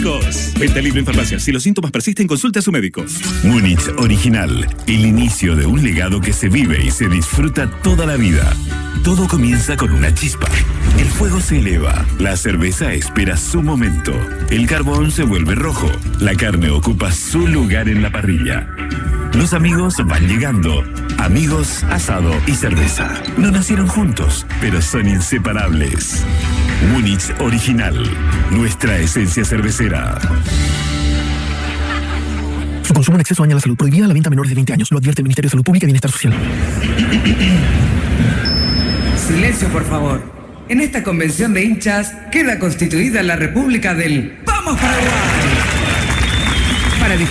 médicos. Venta libre en farmacias. Si los síntomas persisten, consulte a su médico. Múnich Original. El inicio de un legado que se vive y se disfruta toda la vida. Todo comienza con una chispa. El fuego se eleva. La cerveza espera su momento. El carbón se vuelve rojo. La carne ocupa su lugar en la parrilla. Los amigos van llegando. Amigos, asado y cerveza. No nacieron juntos, pero son inseparables. Múnich Original. Nuestra esencia cervecera. Su consumo en exceso daña la salud. Prohibida la venta a menores de 20 años. Lo advierte el Ministerio de Salud Pública y Bienestar Social. Silencio, por favor. En esta convención de hinchas queda constituida la República del ¡Vamos Paraguay! Para